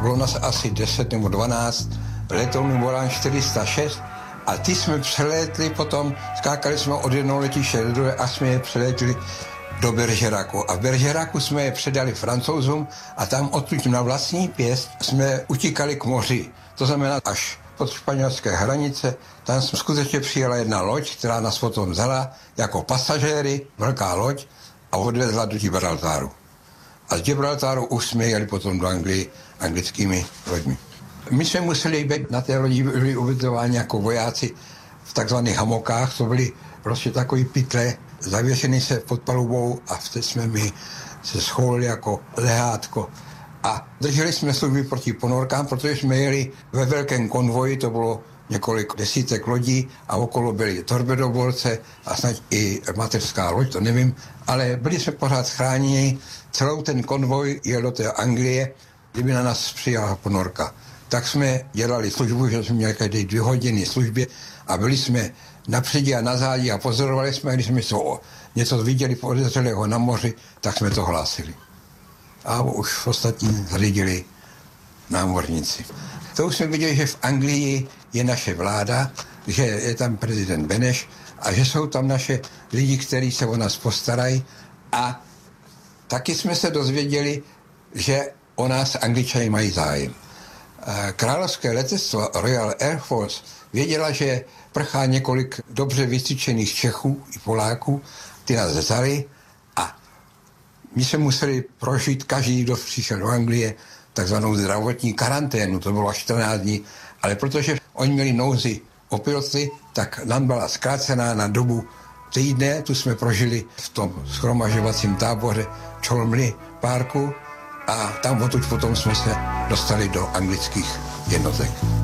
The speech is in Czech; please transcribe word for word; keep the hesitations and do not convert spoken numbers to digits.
Bylo nás asi deset nebo dvanáct, letounů Volán čtyři sta šest a ty jsme přelétli potom, skákali jsme od jednoho letiště do druhé a jsme je přelétli do Bergeracu. A v Bergeracu jsme je předali Francouzům a tam odtud na vlastní pěst jsme utíkali k moři. To znamená až pod španělské hranice, tam jsme skutečně přijela jedna loď, která nás potom vzala jako pasažéry, velká loď, a odvezla do Gibraltaru. A z Gibraltaru už jsme jeli potom do Anglii anglickými loďmi. My jsme museli být na té lodi, byli ubytováni jako vojáci v takzvaných hamokách, to byly prostě takový pytle, zavěšený se pod palubou a vtedy jsme my se scholili jako lehátko. A drželi jsme služby proti ponorkám, protože jsme jeli ve velkém konvoji, to bylo několik desítek lodí a okolo byly torpedoborce a snad i mateřská loď, to nevím, ale byli jsme pořád chráněni, celou ten konvoj jel do té Anglie, kdyby na nás přijala ponorka. Tak jsme dělali službu, že jsme měli každé dvě hodiny služby a byli jsme napředí a na zádi a pozorovali jsme, když jsme něco viděli podezřelého na moři, tak jsme to hlásili. A už ostatní zřídili námořníci. To už jsme viděli, že v Anglii je naše vláda, že je tam prezident Beneš a že jsou tam naše lidi, kteří se o nás postarají. A taky jsme se dozvěděli, že o nás Angličani mají zájem. Královské letectvo Royal Air Force věděla, že prchá několik dobře vycvičených Čechů i Poláků, ty nás vzali a my jsme museli prožít, každý, kdo přišel do Anglie, takzvanou zdravotní karanténu, to bylo čtrnáct dní, ale protože oni měli nouzi o piloty, tak nám byla zkrácená na dobu týdne, tu jsme prožili v tom shromažďovacím táboře Cholmondeley Parku a tam odtud potom jsme se dostali do anglických jednotek.